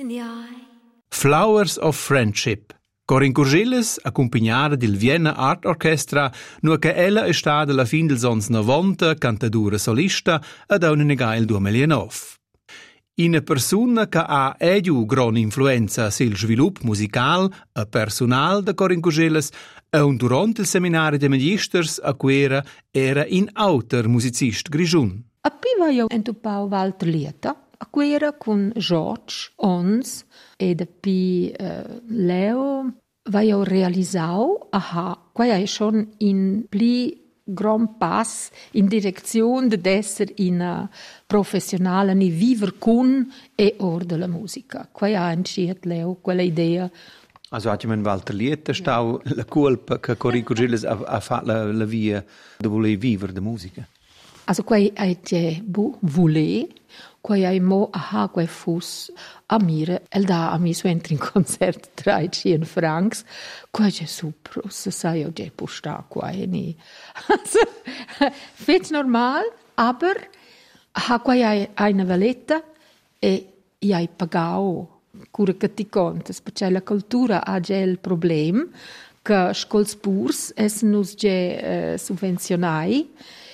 Flowers of Friendship. Corin Curgeles, accompagnata dil Vienna Art Orchestra, nu che ella è stata alla fin dels ans 90 cantadura solista ed auna nega il 2009. Una persona che ha edu gran influenza sul svilup musical e personal de Corin Curgeles e durant il seminario de magisters a quera era in auter musicist grigiun. A piva io entupau Walter Lieta, a quera con George Ons e da pi Leo va io realisau, qua è schon in pli grand pass in direzione de esser in professionale ni viver con e or de la musica. Qua ha entschiet Leo quella idea. Also hat man Walter Lieta stau la colpa che Corin Curgeles ha fatto la via de voler vivere de musica. Also quai ai te voler, quai ai mo quai fus a mire, el da a mi su entri in concert 30 francs, quai je super, se sai o je pusta quai ni. Also, fetch normal, aber quai ai eine valetta e i ai pagao cura che ti contas, perché la cultura ha già il problem che scols purs es nus già subvencionai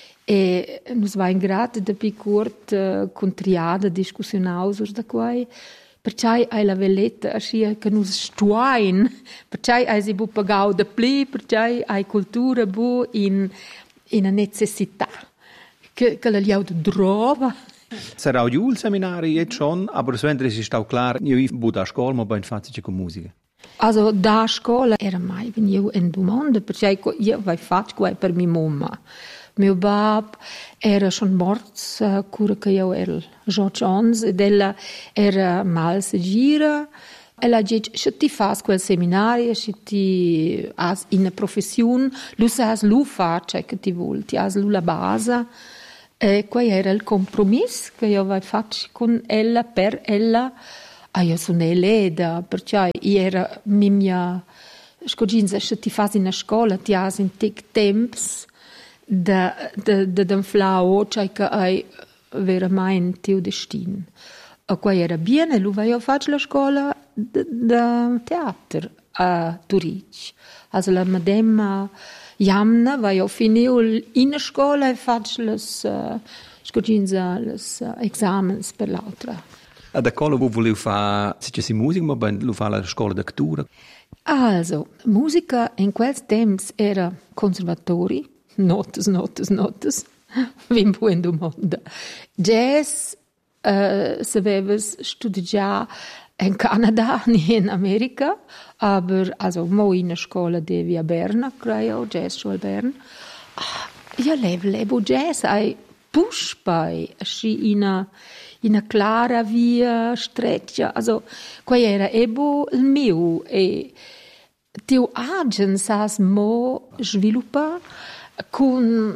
e nus va in grad de pi curt contriada discussionau sur da quai perché ai la veletta ascia che nus stuain perché ai si bu pagau de pli perché ai cultura bu in a necessità che la liau de drova. Sarà giù il seminario jetzt schon, aber so es ist auch klar, io bu da scuola, ma ben faccio con musica. Also da scuola era mai wenn io in domanda, perché io vai fatto qua per mia mamma. Mio bab era schon morts, cura che io era George Ons, ed ella era mal se gira. Ella dice, se ti fas quel seminario, se ti has in professione, lu sai lu faccia che ti vuol, ti has lu la base. E qual era il compromesso che io avevo fatto con ella, per ella. Io sono eleda, perché io era mia scoginza, se ti fai in scuola, ti hai in tic temps de flau, cioè che hai veramente tuo destino. E qual era bene, lui aveva fatto la scuola de teatro a Zurich. Also la mademma Jamna va io finio in scuola e faccio les examens per l'altra. A da cola wo volevo fa se c'è musica, ma ben lo fa la scuola d'actura. Also, musica in quels temps era conservatori, notes, vim buen domanda. Jazz, sapeves studiar in Canada, nie in Amerika, aber also mo in der Schule devi a Berna, creo, Jazz Schule Bern. Ja, levo jazz, ai push bei, schi in a clara via streccia, also qua era ebo il mio e teu agen sas mo sviluppa con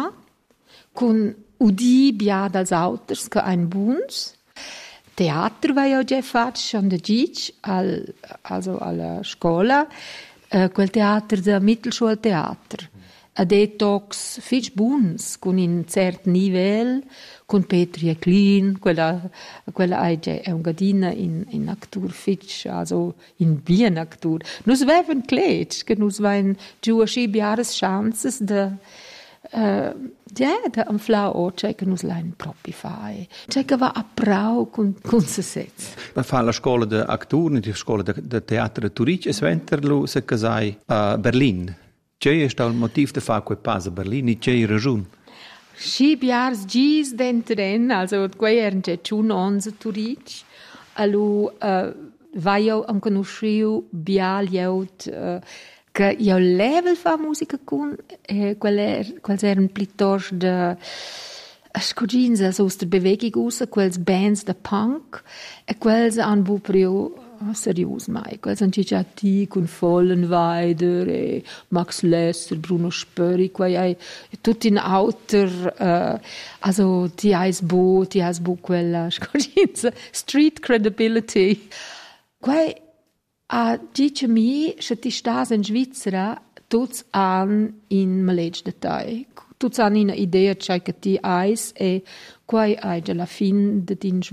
udi bia dals auters che ein buns. Teatro vai io già fatto schon da Gitsch, also alla scuola, quel teatro da Mittelschultheater. A detox fitch buns, con un certo livello, con Petri e Klein, quella è un gadina in actur fitch, also in bien actur. Nus veven klech, che nus vain giù a schibiares chances de da am flau c'è che nus lain proprio fai. C'è che va a prau con se sez. Ma fa la scuola de actur, la scuola de teatro de Zurich, e sventerlo se casai a Berlin. C'è il motivo di fare quel passo a Berlin, c'è ragione. Schibiars gis dentren, also quei eren c'è ciun onze a Zurich, allo vai io am conosciu bial jeut che io level fa musica con quels eren plitost de scoginza so sta bewegung us quels bands de punk e quels an bu prio serius mai quels an cicciati con Vollenweider e Max Lesser, Bruno Spöri quei ai tutti in outer also ti has bu quella scoginza street credibility quei a dice mi se ti stas in Svizzera tuts an in maleg detai tuts an in idea c'è che ti ais e quai ai la fin de din sviluppo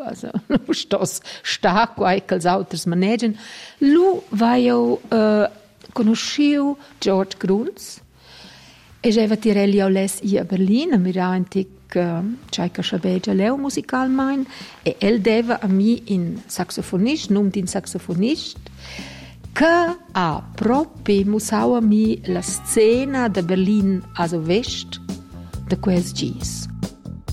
also non stos sta quai che els auters manegen. Lu vai io conosciu George Gruntz e j'eva tirelli au les a Berlin a mirantic c'hai che schabegia leu musicalmein e el deva a mi in saxofonist, num din saxofonist che ha propi musau a mi la scena de Berlin a West de quels gis.